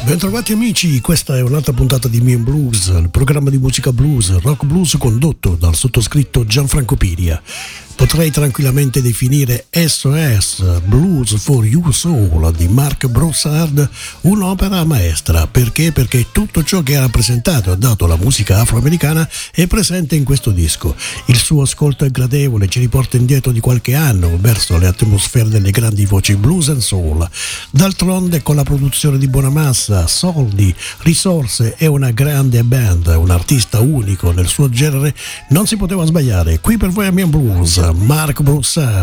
Bentrovati amici, questa è un'altra puntata di Me and Blues, il programma di musica blues, rock blues condotto dal sottoscritto Gianfranco Piria. Potrei tranquillamente definire SOS Blues for You Soul di Mark Broussard un'opera maestra. Perché? Perché tutto ciò che ha rappresentato e ha dato la musica afroamericana è presente in questo disco. Il suo ascolto è gradevole, ci riporta indietro di qualche anno verso le atmosfere delle grandi voci blues and soul. D'altronde, con la produzione di Bonamassa, soldi, risorse e una grande band, un artista unico nel suo genere, non si poteva sbagliare. Qui per voi a Me and Blues, Mark Broussard.